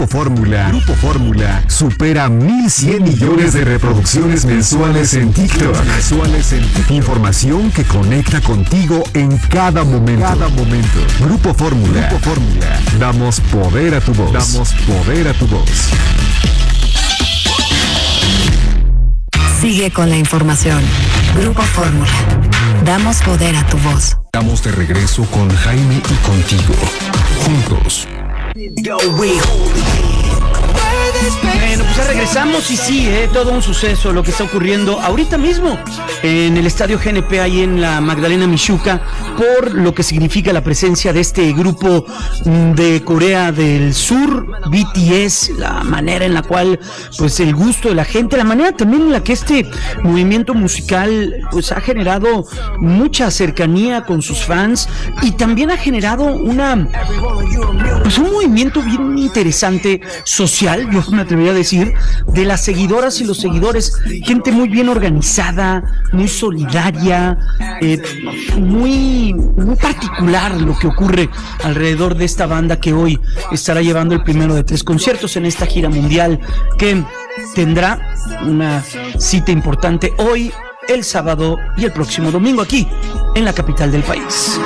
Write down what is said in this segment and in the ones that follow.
Grupo Fórmula supera 1,100 millones de reproducciones mensuales en TikTok. Información que conecta contigo en cada momento. Grupo Fórmula. Damos poder a tu voz. Sigue con la información. Grupo Fórmula. Damos poder a tu voz. Estamos de regreso con Jaime y contigo. Juntos. Bueno, pues ya regresamos y sí, todo un suceso lo que está ocurriendo ahorita mismo en el estadio GNP ahí en la Magdalena Mixhuca por lo que significa la presencia de este grupo de Corea del Sur, BTS, la manera en la cual pues el gusto de la gente, la manera también en la que este movimiento musical pues ha generado mucha cercanía con sus fans y también ha generado un movimiento bien interesante social, yo me atrevería a decir, de las seguidoras y los seguidores, gente muy bien organizada, muy solidaria, muy particular lo que ocurre alrededor de esta banda que hoy estará llevando el primero de 3 conciertos en esta gira mundial que tendrá una cita importante hoy, el sábado y el próximo domingo aquí en la capital del país.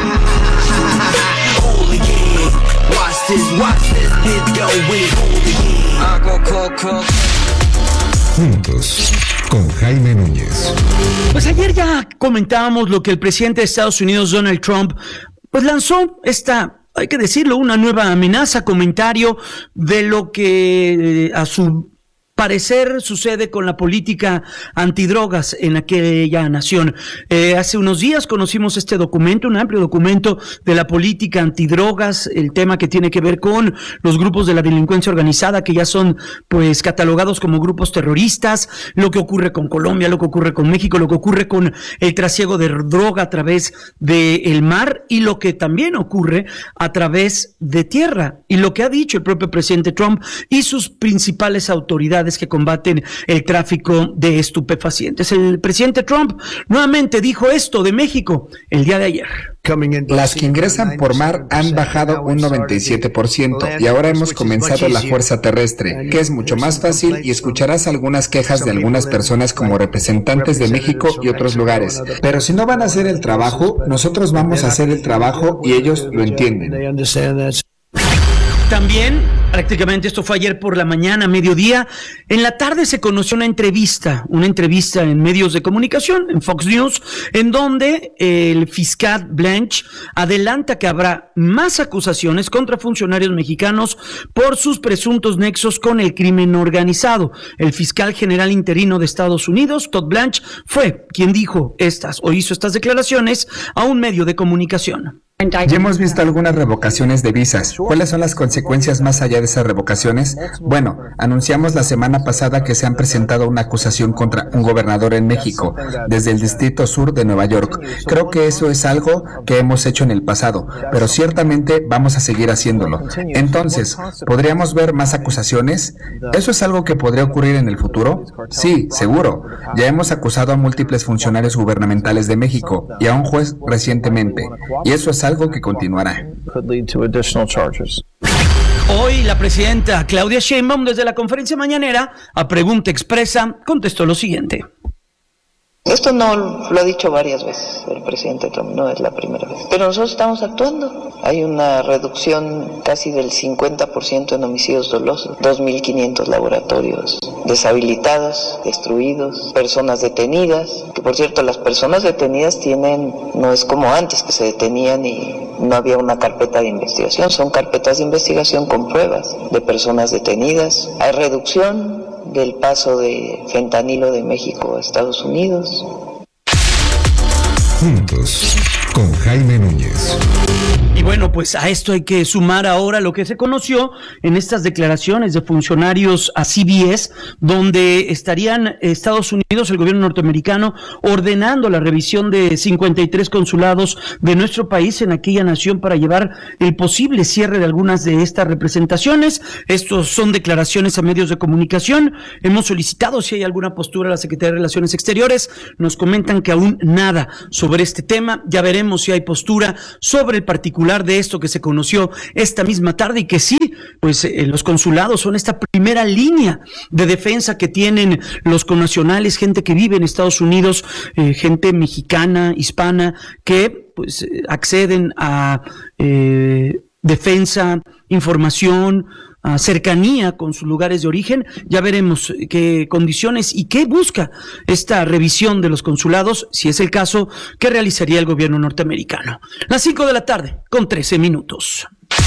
Juntos con Jaime Núñez. Pues ayer ya comentábamos lo que el presidente de Estados Unidos, Donald Trump, pues lanzó hay que decirlo, una nueva amenaza, comentario de lo que a su parecer sucede con la política antidrogas en aquella nación. Hace unos días conocimos este documento, un amplio documento de la política antidrogas, el tema que tiene que ver con los grupos de la delincuencia organizada que ya son pues catalogados como grupos terroristas, lo que ocurre con Colombia, lo que ocurre con México, lo que ocurre con el trasiego de droga a través del mar y lo que también ocurre a través de tierra y lo que ha dicho el propio presidente Trump y sus principales autoridades que combaten el tráfico de estupefacientes. El presidente Trump nuevamente dijo esto de México el día de ayer. Las que ingresan por mar han bajado un 97% y ahora hemos comenzado la fuerza terrestre, que es mucho más fácil y escucharás algunas quejas de algunas personas como representantes de México y otros lugares. Pero si no van a hacer el trabajo, nosotros vamos a hacer el trabajo y ellos lo entienden. También, prácticamente esto fue ayer por la mañana, mediodía, en la tarde se conoció una entrevista en medios de comunicación, en Fox News, en donde el fiscal Blanche adelanta que habrá más acusaciones contra funcionarios mexicanos por sus presuntos nexos con el crimen organizado. El fiscal general interino de Estados Unidos, Todd Blanche, fue quien hizo estas declaraciones a un medio de comunicación. Ya hemos visto algunas revocaciones de visas. ¿Cuáles son las consecuencias más allá de esas revocaciones? Bueno, anunciamos la semana pasada que se han presentado una acusación contra un gobernador en México, desde el Distrito Sur de Nueva York. Creo que eso es algo que hemos hecho en el pasado, pero ciertamente vamos a seguir haciéndolo. Entonces, ¿podríamos ver más acusaciones? ¿Eso es algo que podría ocurrir en el futuro? Sí, seguro. Ya hemos acusado a múltiples funcionarios gubernamentales de México y a un juez recientemente, y eso es algo que continuará. Hoy la presidenta Claudia Sheinbaum desde la conferencia mañanera a pregunta expresa contestó lo siguiente. Esto no lo ha dicho varias veces el presidente Trump, no es la primera vez. Pero nosotros estamos actuando. Hay una reducción casi del 50% en homicidios dolosos, 2.500 laboratorios deshabilitados, destruidos, personas detenidas, que por cierto las personas detenidas no es como antes que se detenían y no había una carpeta de investigación, son carpetas de investigación con pruebas de personas detenidas. Hay reducción del paso de fentanilo de México a Estados Unidos. Juntos con Jaime Núñez. Y bueno, pues a esto hay que sumar ahora lo que se conoció en estas declaraciones de funcionarios a CBS, donde estarían Estados Unidos, el gobierno norteamericano, ordenando la revisión de 53 consulados de nuestro país en aquella nación para llevar el posible cierre de algunas de estas representaciones. Estos son declaraciones a medios de comunicación. Hemos solicitado si hay alguna postura a la Secretaría de Relaciones Exteriores. Nos comentan que aún nada sobre este tema. Ya veremos si hay postura sobre el particular de esto que se conoció esta misma tarde y que sí, pues los consulados son esta primera línea de defensa que tienen los connacionales, gente que vive en Estados Unidos, gente mexicana, hispana, que pues acceden a defensa, información, cercanía con sus lugares de origen. Ya veremos qué condiciones y qué busca esta revisión de los consulados, si es el caso, que realizaría el gobierno norteamericano. Las 5 de la tarde, con 13 minutos.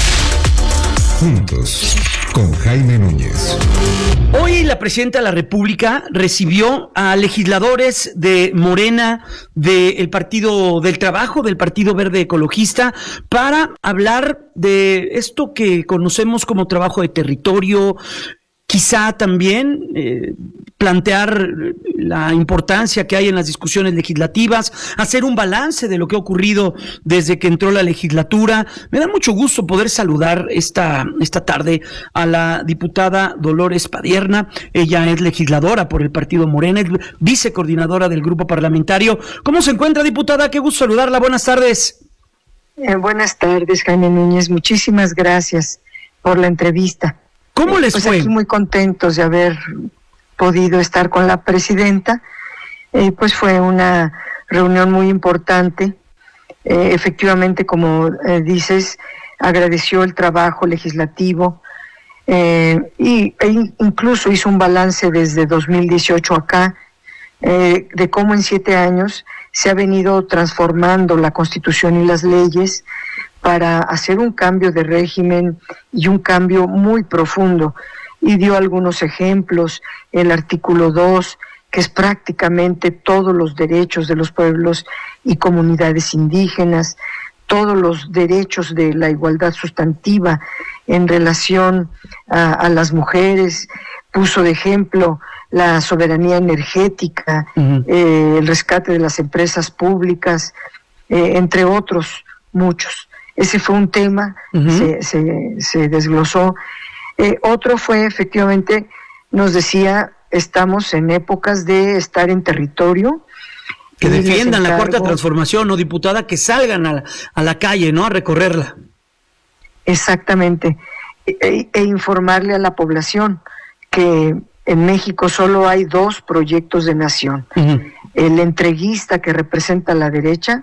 Juntos, con Jaime Núñez. Hoy la presidenta de la República recibió a legisladores de Morena, del Partido del Trabajo, del Partido Verde Ecologista, para hablar de esto que conocemos como trabajo de territorio, quizá también plantear la importancia que hay en las discusiones legislativas, hacer un balance de lo que ha ocurrido desde que entró la legislatura. Me da mucho gusto poder saludar esta tarde a la diputada Dolores Padierna. Ella es legisladora por el Partido Morena, es vicecoordinadora del grupo parlamentario. ¿Cómo se encuentra, diputada? Qué gusto saludarla. Buenas tardes. Buenas tardes, Jaime Núñez. Muchísimas gracias por la entrevista. ¿Cómo les fue? Aquí muy contentos de haber podido estar con la presidenta. Pues fue una reunión muy importante. Efectivamente, como dices, agradeció el trabajo legislativo e incluso hizo un balance desde 2018 acá de cómo en 7 años se ha venido transformando la Constitución y las leyes para hacer un cambio de régimen y un cambio muy profundo. Y dio algunos ejemplos, el artículo 2, que es prácticamente todos los derechos de los pueblos y comunidades indígenas, todos los derechos de la igualdad sustantiva en relación a las mujeres, puso de ejemplo la soberanía energética, el rescate de las empresas públicas, entre otros muchos. Ese fue un tema, se desglosó. Otro fue, efectivamente, nos decía, estamos en épocas de estar en territorio. Que defiendan la cuarta transformación, ¿no, diputada? Que salgan a la calle, ¿no? A recorrerla. Exactamente. E informarle a la población que en México solo hay 2 proyectos de nación. El entreguista, que representa a la derecha,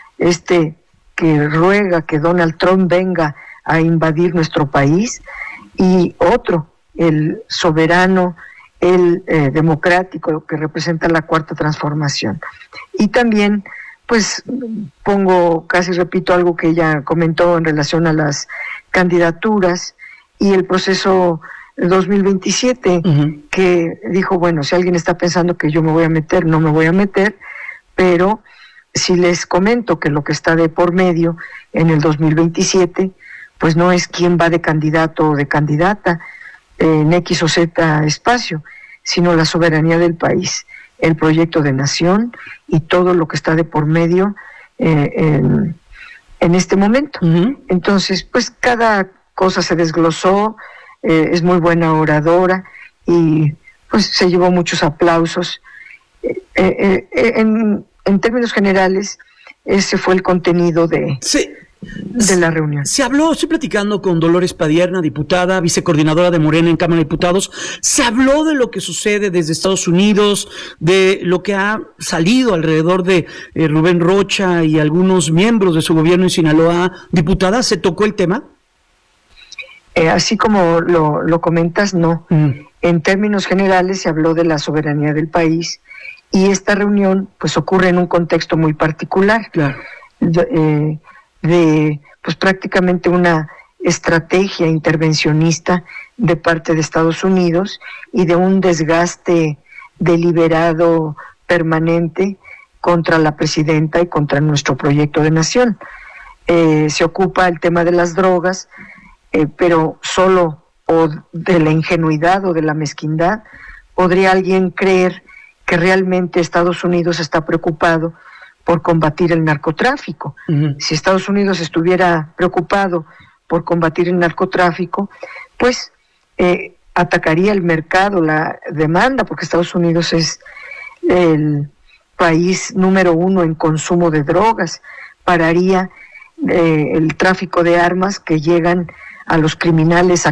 que ruega que Donald Trump venga a invadir nuestro país, y otro, el soberano, el democrático, que representa la cuarta transformación. Y también, pues, repito algo que ella comentó en relación a las candidaturas y el proceso 2027, que dijo, bueno, si alguien está pensando que yo me voy a meter, no me voy a meter, pero si les comento que lo que está de por medio en el 2027, pues no es quién va de candidato o de candidata en X o Z espacio, sino la soberanía del país, el proyecto de nación y todo lo que está de por medio en este momento. Entonces, pues cada cosa se desglosó, es muy buena oradora y pues se llevó muchos aplausos. En términos generales, ese fue el contenido de la reunión. Se habló, estoy platicando con Dolores Padierna, diputada, vicecoordinadora de Morena en Cámara de Diputados. Se habló de lo que sucede desde Estados Unidos, de lo que ha salido alrededor de Rubén Rocha y algunos miembros de su gobierno en Sinaloa. Diputada, ¿se tocó el tema? Así como lo comentas, no. En términos generales se habló de la soberanía del país, y esta reunión pues ocurre en un contexto muy particular. Claro. De pues prácticamente una estrategia intervencionista de parte de Estados Unidos y de un desgaste deliberado permanente contra la presidenta y contra nuestro proyecto de nación. Se ocupa el tema de las drogas, pero solo o de la ingenuidad o de la mezquindad podría alguien creer que realmente Estados Unidos está preocupado por combatir el narcotráfico. Si Estados Unidos estuviera preocupado por combatir el narcotráfico, pues atacaría el mercado, la demanda, porque Estados Unidos es el país número 1 en consumo de drogas, pararía el tráfico de armas que llegan a los criminales